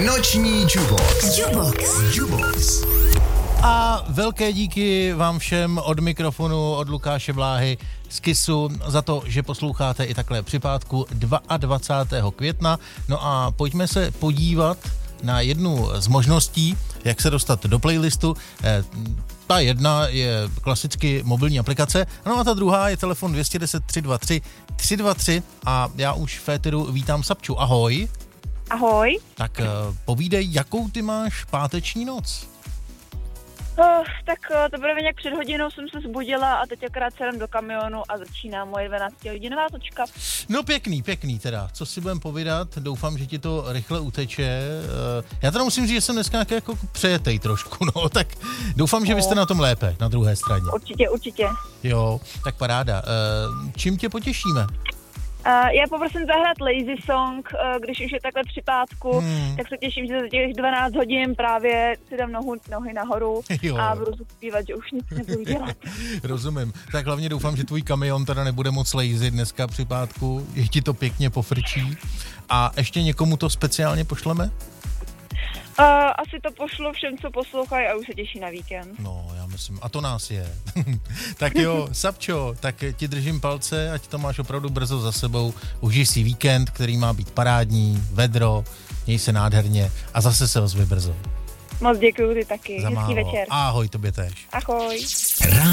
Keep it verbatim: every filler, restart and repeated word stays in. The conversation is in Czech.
Noční Jubox. Jubox. Jubox. A velké díky vám všem od mikrofonu, od Lukáše Bláhy z Kissu za to, že posloucháte i takhle při pátku dvacátého druhého května. No a pojďme se podívat na jednu z možností, jak se dostat do playlistu. Ta jedna je klasicky mobilní aplikace, no a ta druhá je telefon dva jedna deset, tři dva tři, tři dva tři a já už v éteru vítám Sapču. Ahoj. Ahoj. Tak povídej, jakou ty máš páteční noc? Oh, tak teprve nějak před hodinou jsem se zbudila a teď akorát se jdem do kamionu a začíná moje dvanáctihodinová točka. No pěkný, pěkný teda. Co si budem povídat? Doufám, že ti to rychle uteče. Já teda musím říct, že jsem dneska nějaký jako přejetej trošku, no, tak doufám, že vy jste na tom lépe, na druhé straně. Určitě, určitě. Jo, tak paráda. Čím tě potěšíme? Uh, já poprosím zahrát Lazy Song, uh, když už je takhle při pátku, hmm. tak se těším, že za těch dvanáct hodin právě si dám nohu, nohy nahoru jo. a budu zpívat, že už nic nebudu dělat. Rozumím. Tak hlavně doufám, že tvůj kamion teda nebude moc lazy dneska při pátku, že ti to pěkně pofrčí. A ještě někomu to speciálně pošleme? Uh, asi to pošlu všem, co poslouchají a už se těší na víkend. No, já myslím, a to nás je. Tak jo, Sapčo, tak ti držím palce, ať to máš opravdu brzo za sebou. Užij si víkend, který má být parádní, vedro, měj se nádherně a zase se ozvi brzo. Moc děkuju, ty taky. Za Hezký málo. večer. Ahoj, tobě též. Ahoj.